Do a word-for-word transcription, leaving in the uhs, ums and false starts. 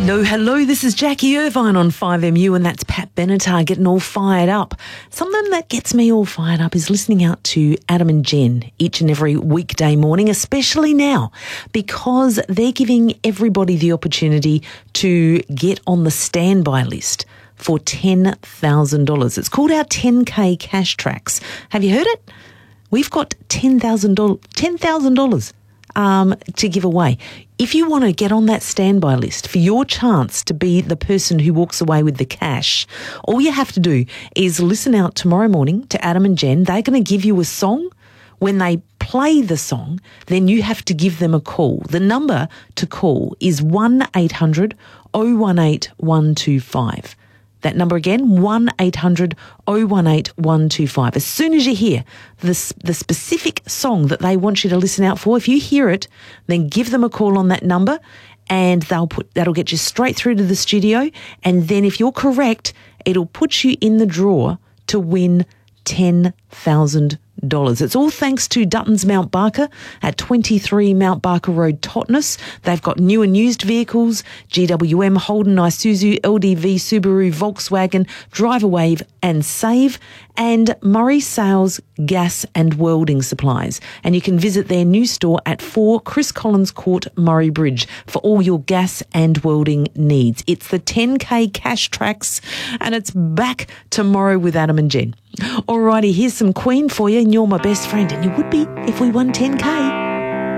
Hello, hello, this is Jackie Irvine on five M U, and that's Pat Benatar getting all fired up. Something that gets me all fired up is listening out to Adam and Jen each and every weekday morning, especially now, because they're giving everybody the opportunity to get on the standby list for ten thousand dollars. It's called our ten K Cash Tracks. Have you heard it? We've got ten thousand dollars ten thousand dollars um, to give away. If you want to get on that standby list for your chance to be the person who walks away with the cash, all you have to do is listen out tomorrow morning to Adam and Jen. They're going to give you a song. When they play the song, then you have to give them a call. The number to call is one eight hundred oh one eight one two five. That number again, one eight hundred oh one eight one two five. As soon as you hear the, the specific song that they want you to listen out for, if you hear it, then give them a call on that number and they'll put that'll get you straight through to the studio. And then if you're correct, it'll put you in the draw to win ten thousand dollars. It's all thanks to Dutton's Mount Barker at twenty-three Mount Barker Road, Totnes. They've got new and used vehicles, G W M, Holden, Isuzu, L D V, Subaru, Volkswagen, Drive Wave and Save, and Murray Sales Gas and Welding Supplies. And you can visit their new store at four Chris Collins Court, Murray Bridge for all your gas and welding needs. It's the ten K Cash Tracks and it's back tomorrow with Adam and Jen. Alrighty, here's some Queen for you, and you're my best friend, and you would be if we won ten K.